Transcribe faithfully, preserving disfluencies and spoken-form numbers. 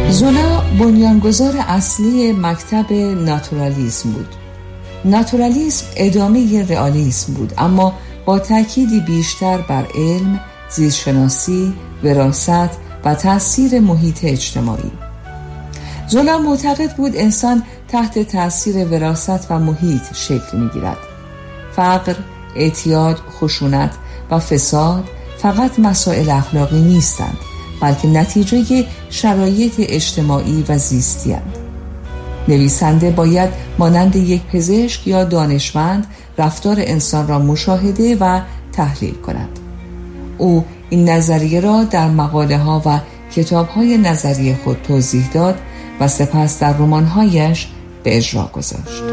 زولا بنیانگذار اصلی مکتب ناتورالیسم بود. ناتورالیسم ادامه رئالیسم بود، اما با تأکیدی بیشتر بر علم، زیستشناسی، وراثت و تأثیر محیط اجتماعی. زولا معتقد بود انسان تحت تأثیر وراثت و محیط شکل می‌گیرد. فقر، اعتیاد، خشونت و فساد فقط مسائل اخلاقی نیستند، بلکه نتیجه شرایط اجتماعی و زیستی اند. نویسنده باید مانند یک پزشک یا دانشمند رفتار انسان را مشاهده و تحلیل کند. او این نظریه را در مقاله ها و کتاب های نظری خود توضیح داد و سپس در رمان‌هایش به اجرا گذاشت.